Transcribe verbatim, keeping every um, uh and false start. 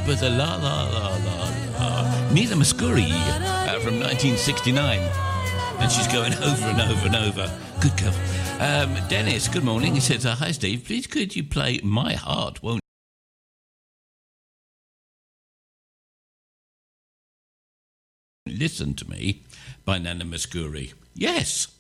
with a la la la la la. Neela Muscuri uh, from nineteen sixty-nine. And she's going over and over and over. Good girl. Um, Dennis, good morning. He says, uh, hi, Steve. Please could you play My Heart Won't Listen to Me by Nana Muscuri? Yes.